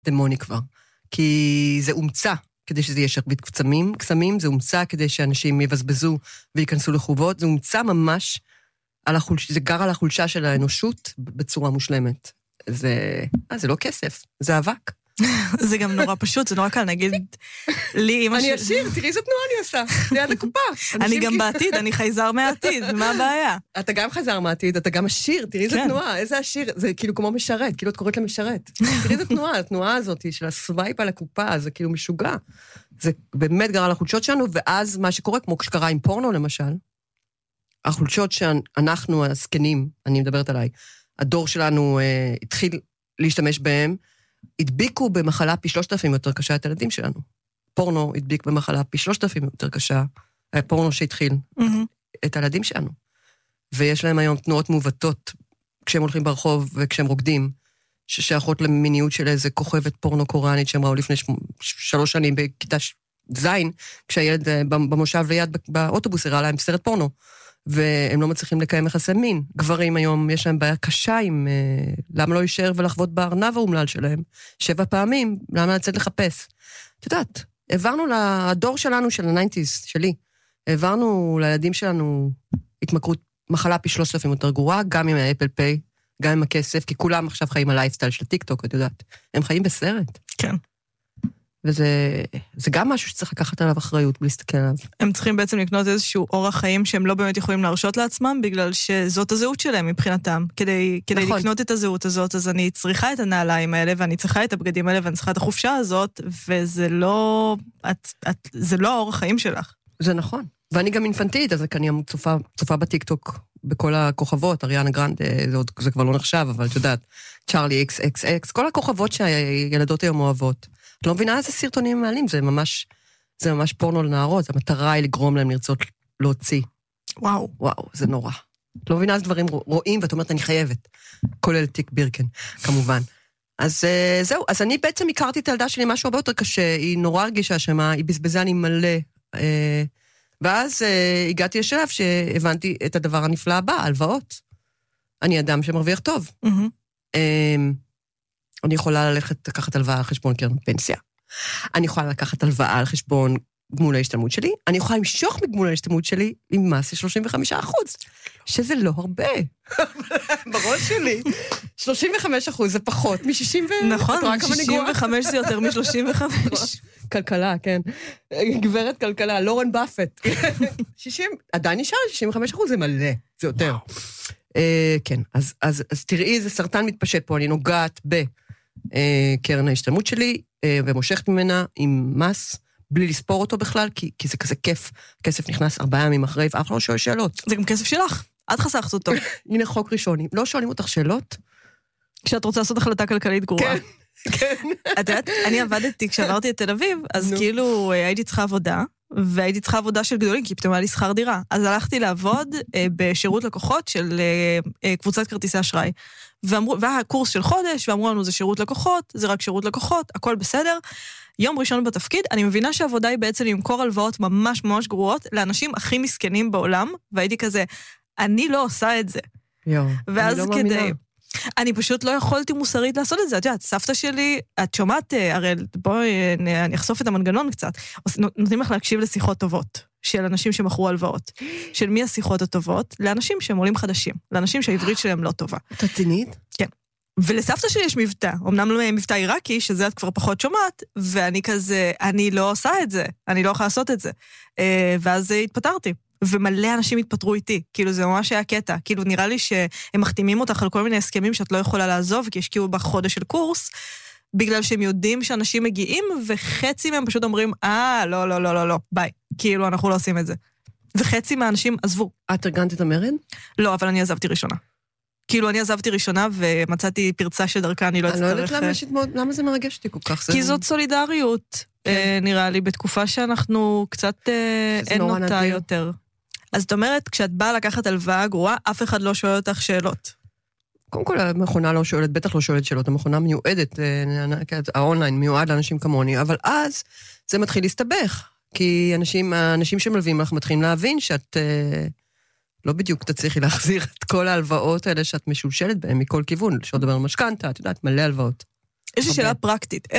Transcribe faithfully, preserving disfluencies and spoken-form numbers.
דמוני כבר. כי זה הומצא כדי שזה יהיה שרביט קסמים, קסמים, זה הומצא כדי שאנשים יבזבזו וייכנסו לחובות, זה הומצא ממש, על החולש... זה גר על החולשה של האנושות בצורה מושלמת. זה, אה, זה לא כסף, זה אבק. זה גם נורא פשוט, זה נורא קל, נגיד, לי אמא אני אשיר, תראי איזה תנועה אני עושה, ליד הקופה. אני גם בעתיד, אני חייזר מהעתיד, מה הבעיה? אתה גם חייזר מהעתיד, אתה גם עשיר, תראי איזה תנועה, איזה עשיר, זה כאילו כמו משרת, כאילו את קוראת למשרת. תראי איזה תנועה, התנועה הזאת של הסווייפ על הקופה, זה כאילו משוגע. זה באמת גרע לחולשות שלנו, ואז מה שקורה, כמו שקרה עם פורנו למשל, החולשות שאנחנו, הזקנים, אני מדברת עליי, הדור שלנו אה, התחיל להשתמש בהם, הדביקו במחלה פי שלושת אלפים יותר קשה את הילדים שלנו. פורנו הדביק במחלה פי שלושת אלפים יותר קשה, פורנו שהתחיל mm-hmm. את הילדים שלנו. ויש להם היום תנועות מובטות, כשהם הולכים ברחוב וכשהם רוקדים, ששייכות למיניות של איזה כוכבת פורנו קוריאנית, שהם ראו לפני ש... שלוש שנים בכיתה זין, כשהילד במושב ליד באוטובוס הראה להם סרט פורנו. והם לא מצליחים לקיים יחסי מין. גברים היום יש להם בעיה קשה עם אה, למה לא יישאר ולחוות בארנב האומלל שלהם. שבע פעמים, למה לצאת לחפש. את יודעת, העברנו לדור שלנו, של ה-תשעים, שלי, העברנו לילדים שלנו התמכרות, מחלה פי שלושת אלפים יותר גרועה, גם עם האפל פיי, גם עם הכסף, כי כולם עכשיו חיים על לייפסטייל של טיק טוק, את יודעת. הם חיים בסרט. כן. וזה זה גם משהו שצריך לקחת עליו אחריות, להסתכל עליו. הם צריכים בעצם לקנות איזשהו אורח חיים שהם לא באמת יכולים להרשות לעצמם, בגלל שזאת הזהות שלהם מבחינתם. כדי, כדי נכון. לקנות את הזהות הזאת, אז אני צריכה את הנעליים האלה, ואני צריכה את הבגדים האלה, ואני צריכה את החופשה הזאת, וזה לא, את, את, זה לא האורח חיים שלך. זה נכון. ואני גם אינפנטית, אז אני צופה, צופה בטיקטוק, בכל הכוכבות, אריאנה גרנד, זה, עוד, זה כבר לא נחשב, אבל את יודעת, צ'ארלי אקס אקס אקס, כל הכוכבות שהילדות היום אוהבות. את לא מבינה איזה סרטונים מעלים, זה ממש, זה ממש פורנו לנערות, המטרה היא לגרום להם לרצות להוציא. וואו. וואו, זה נורא. את לא מבינה איזה דברים רואים, ואת אומרת, אני חייבת. כולל טיק בירקן, כמובן. אז זהו, אז אני בעצם הכרתי את הילדה שלי משהו הרבה יותר קשה, היא נורא הרגישה שמה, היא בזבזה אני מלא, ואז הגעתי לשלב שהבנתי את הדבר הנפלא הבא, הלוואות. אני אדם שמרוויח טוב. אני יכולה ללכת לקחת הלוואה על חשבון קרן פנסיה. אני יכולה לקחת הלוואה על חשבון גמול ההשתלמות שלי. אני יכולה למשוך מגמול ההשתלמות שלי עם מס של שלושים וחמישה אחוז, שזה לא הרבה. בראש שלי, שלושים וחמישה אחוז זה פחות מ-שישים ו... נכון, שישים וחמש זה יותר מ-שלושים וחמש. כלכלה, כן. גברת כלכלה, לורן באפט. שישים, עדיין נשאר, שישים וחמישה אחוז זה מלא, זה יותר. כן, אז תראי, זה סרטן מתפשט פה, אני נוגעת ב... קרן ההשתלמות שלי, ומושכת ממנה עם מס, בלי לספור אותו בכלל, כי, כי זה כזה כיף. כסף נכנס ארבעה ימים אחרי, ואף אחד לא שואל שאלות. זה גם כסף שלך, את חסכת אותו. הנה חוק ראשוני. לא שואלים אותך שאלות? כשאת רוצה לעשות החלטה כלכלית גרועה. כן, כן. את יודעת, אני עבדתי, כשעברתי את תל אביב, אז כאילו הייתי צריכה עבודה, והייתי צריכה עבודה של גדולים, כי פתאום היה לי שכר דירה. אז הלכתי לעבוד בשירות לקוחות של קבוצת כרטיסי אשראי. ואמרו, והיה קורס של חודש, ואמרו לנו, זה שירות לקוחות, זה רק שירות לקוחות, הכל בסדר. יום ראשון בתפקיד, אני מבינה שהעבודה היא בעצם למכור הלוואות ממש ממש גרועות, לאנשים הכי מסכנים בעולם, והייתי כזה, אני לא עושה את זה. יו, ואז אני לא כדי... מאמינה. אני פשוט לא יכולתי מוסרית לעשות את זה. את יודעת, סבתא שלי, את שומעת, הרי בואי, אני אחשוף את המנגנון קצת, נותנים לך להקשיב לשיחות טובות, של אנשים שמכרו הלוואות. של מי השיחות הטובות? לאנשים שהם עולים חדשים, לאנשים שהעברית שלהם לא טובה. תצינית? כן. ולסבתא שלי יש מבטא, אמנם לא מבטא עיראקי, שזה את כבר פחות שומעת, ואני כזה, אני לא עושה את זה, אני לא יכולה לעשות את זה. ואז התפטרתי. ומלא אנשים התפטרו איתי, כאילו זה ממש היה קטע, כאילו נראה לי שהם מחתימים אותך על כל מיני הסכמים שאת לא יכולה לעזוב, כי השקיעו בחודש של קורס, בגלל שהם יודעים שאנשים מגיעים, וחצי מהם פשוט אומרים, אה, לא, לא, לא, לא, לא, ביי, כאילו אנחנו לא עושים את זה. וחצי מהאנשים עזבו. את ארגנת את המרד? לא, אבל אני עזבתי ראשונה. כאילו אני עזבתי ראשונה, ומצאתי פרצה שדרכה, אני לא אצטרך... אני לא יודעת למה, למה זה מרגש אותי כל כך? כי זאת סולידריות, נראה לי, בתקופה שאנחנו קצת אין אותה יותר. אז זאת אומרת, כשאת באה לקחת הלוואה גרועה, אף אחד לא שואל אותך שאלות. קודם כל, המכונה לא שואלת, בטח לא שואלת שאלות, המכונה מיועדת, האונליין מיועד לאנשים כמוני, אבל אז זה מתחיל להסתבך, כי אנשים, האנשים שמלווים לך מתחילים להבין שאת לא בדיוק תצליחי להחזיר את כל ההלוואות האלה שאת משולשלת בהן מכל כיוון, שעוד דבר משכנתה, את יודעת, מלא הלוואות. יש לי שאלה פרקטית.